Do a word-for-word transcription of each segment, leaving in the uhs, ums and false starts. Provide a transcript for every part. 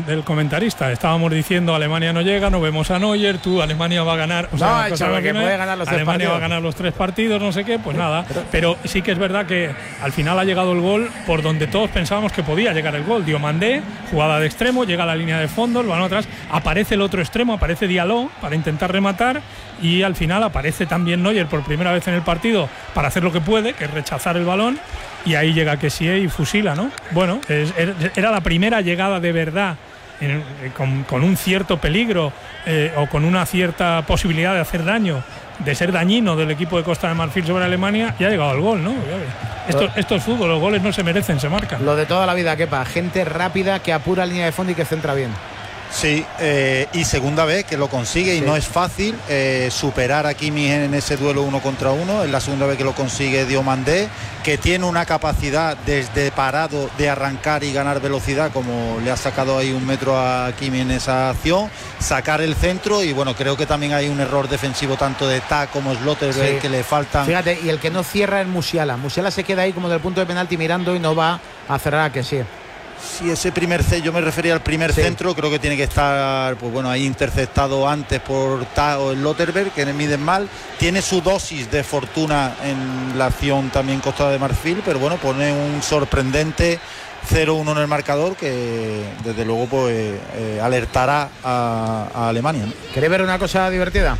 del comentarista. Estábamos diciendo Alemania no llega, no vemos a Neuer, tú Alemania va a ganar, o sea, no, chaval, que puede ganar los Alemania tres va a ganar los tres partidos, no sé qué, pues nada. Pero sí que es verdad que al final ha llegado el gol por donde todos pensábamos que podía llegar el gol. Diomandé, jugada de extremo, llega a la línea de fondo, el balón atrás, aparece el otro extremo, aparece Diallo para intentar rematar y al final aparece también Neuer por primera vez en el partido para hacer lo que puede, que es rechazar el balón. Y ahí llega Kessie y fusila, ¿no? Bueno, es, era la primera llegada de verdad en, con, con un cierto peligro eh, o con una cierta posibilidad de hacer daño, de ser dañino del equipo de Costa de Marfil sobre Alemania, y ha llegado al gol, ¿no? Esto, esto es fútbol, los goles no se merecen, se marcan. Lo de toda la vida, Kepa, gente rápida que apura línea de fondo y que centra bien. Sí, eh, y segunda vez que lo consigue y sí. No es fácil eh, superar a Kimmich en ese duelo uno contra uno. Es la segunda vez que lo consigue Diomandé, que tiene una capacidad desde parado de arrancar y ganar velocidad, como le ha sacado ahí un metro a Kimmich en esa acción, sacar el centro. Y bueno, creo que también hay un error defensivo tanto de Ta como Slotterberg, sí. que le faltan. Fíjate, y el que no cierra es Musiala. Musiala se queda ahí como del punto de penalti mirando y no va a cerrar a Kessie. Sí, ese primer yo me refería al primer sí. centro, creo que tiene que estar, pues bueno, ahí interceptado antes por Ta o el Slotterberg, que miden mal. Tiene su dosis de fortuna en la acción también Costa de Marfil, pero bueno, pone un sorprendente cero uno en el marcador que desde luego pues eh, alertará a, a Alemania, ¿no? ¿Queréis ver una cosa divertida?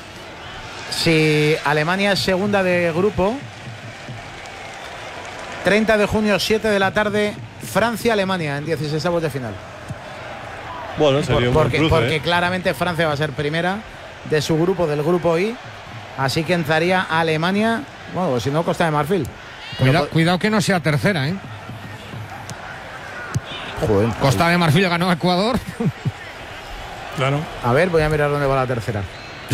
Si Alemania es segunda de grupo, treinta de junio, siete de la tarde, Francia-Alemania en dieciseisavos de final. Bueno, sería un porque, buen cruce, porque ¿eh? claramente Francia va a ser primera de su grupo, del grupo I, así que entraría Alemania, bueno, si no Costa de Marfil. Cuidado, cuidado que no sea tercera, ¿eh? Joder, Costa de Marfil ganó a Ecuador. Claro. A ver, voy a mirar dónde va la tercera.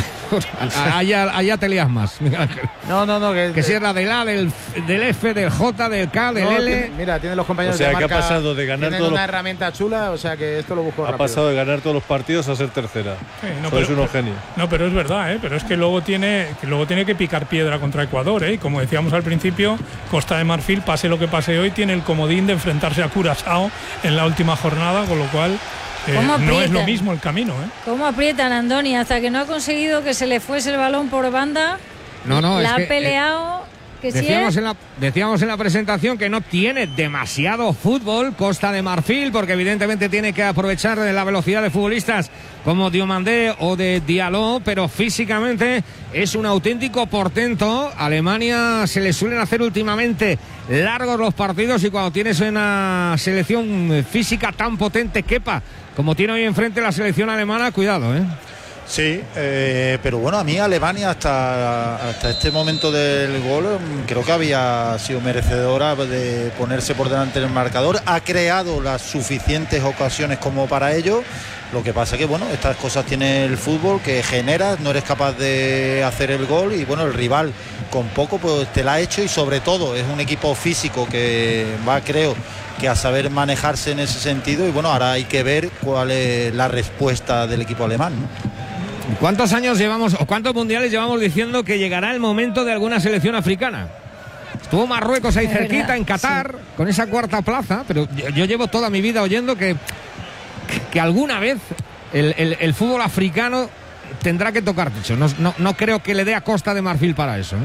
allá, allá te lías más. No, no, no. Que, que si era del A, del, del F, del J, del K, del no, L. Mira, tiene los compañeros o sea, de marca. Que ha pasado de ganar tienen todos una los... herramienta chula, o sea que esto lo busco Ha rápido. pasado de ganar todos los partidos a ser tercera. Sí, no, Sois pero, unos genios. No, pero es verdad, ¿eh? Pero es que luego tiene que luego tiene que picar piedra contra Ecuador, ¿eh? Y como decíamos al principio, Costa de Marfil, pase lo que pase hoy, tiene el comodín de enfrentarse a Curazao en la última jornada, con lo cual Eh, no es lo mismo el camino, ¿eh? ¿Cómo aprietan, Andoni? Hasta que no ha conseguido que se le fuese el balón por banda, no, no, la es ha que, peleado. Eh, que decíamos, sí en la, decíamos en la presentación que no tiene demasiado fútbol Costa de Marfil, porque evidentemente tiene que aprovechar de la velocidad de futbolistas como Diomandé o de Diallo, pero físicamente es un auténtico portento. A Alemania se le suelen hacer últimamente largos los partidos, y cuando tienes una selección física tan potente, Kepa, como tiene hoy enfrente la selección alemana, cuidado, ¿eh? Sí, eh, pero bueno, a mí Alemania hasta, hasta este momento del gol creo que había sido merecedora de ponerse por delante del marcador. Ha creado las suficientes ocasiones como para ello. Lo que pasa que, bueno, estas cosas tiene el fútbol, que generas, no eres capaz de hacer el gol, y bueno, el rival con poco pues te la ha hecho, y sobre todo es un equipo físico que va, creo, que a saber manejarse en ese sentido, y bueno, ahora hay que ver cuál es la respuesta del equipo alemán, ¿no? ¿Cuántos años llevamos o cuántos mundiales llevamos diciendo que llegará el momento de alguna selección africana? Estuvo Marruecos ahí cerquita, en Qatar, sí, con esa cuarta plaza, pero yo, yo llevo toda mi vida oyendo que, que, que alguna vez el, el, el fútbol africano tendrá que tocar techo. No, no, no creo que le dé a Costa de Marfil para eso, ¿eh?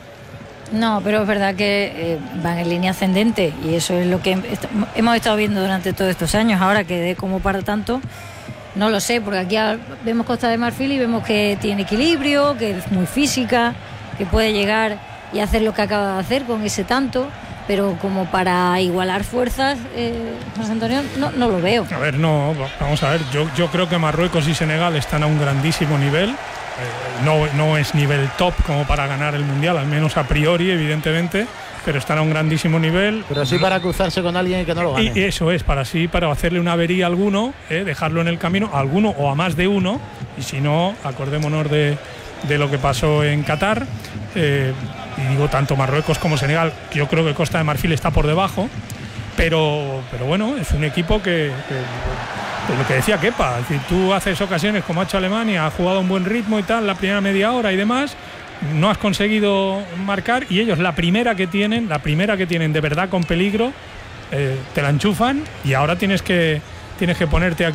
No, pero es verdad que eh, van en línea ascendente, y eso es lo que hemos estado viendo durante todos estos años. Ahora que dé como para tanto, no lo sé, porque aquí vemos Costa de Marfil y vemos que tiene equilibrio, que es muy física, que puede llegar y hacer lo que acaba de hacer con ese tanto, pero como para igualar fuerzas, eh, José Antonio, no, no lo veo. A ver, no, vamos a ver, yo, yo creo que Marruecos y Senegal están a un grandísimo nivel. Eh, no, no es nivel top como para ganar el Mundial, al menos a priori, evidentemente, pero están a un grandísimo nivel. Pero sí para cruzarse con alguien que no lo gane. Y eso es, para sí, para hacerle una avería a alguno, eh, dejarlo en el camino, a alguno o a más de uno, y si no, acordémonos de, de lo que pasó en Qatar. Eh, y digo, tanto Marruecos como Senegal, yo creo que Costa de Marfil está por debajo, pero, pero bueno, es un equipo que, que lo que decía Kepa, es decir, tú haces ocasiones como ha hecho Alemania, ha jugado un buen ritmo y tal, la primera media hora y demás, no has conseguido marcar, y ellos la primera que tienen, la primera que tienen de verdad con peligro, eh, te la enchufan, y ahora tienes que, tienes que ponerte aquí